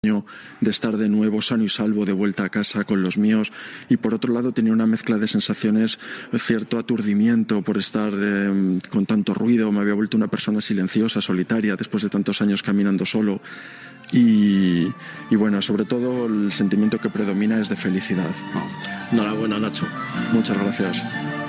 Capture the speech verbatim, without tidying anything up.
de estar de nuevo sano y salvo de vuelta a casa con los míos, y por otro lado tenía una mezcla de sensaciones, cierto aturdimiento por estar eh, con tanto ruido. Me había vuelto una persona silenciosa, solitaria, después de tantos años caminando solo, y, y bueno, sobre todo el sentimiento que predomina es de felicidad. Enhorabuena, Nacho. Muchas gracias.